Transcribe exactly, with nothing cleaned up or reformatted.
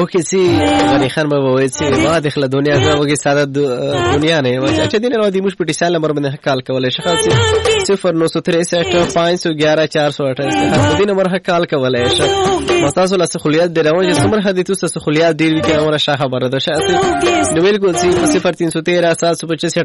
اوکې سي غني خان به وایي چې ما د خل دنیا زه وګي ساده دنیا نه و چې دین نو د موږ په ټیسال نمبر باندې کال کولای شي خاص صفر نو تریسठ پانچ سو گیارہ چار سو اٹھائیس د نمبر کال کولای شي مستاسو له خلیات د روان چې څومره حدیث ته خلیات ډیر وی کنه شاه خبره ده شاسي نو بالکل سي صفر تین سو تیرہ سات سو پچیس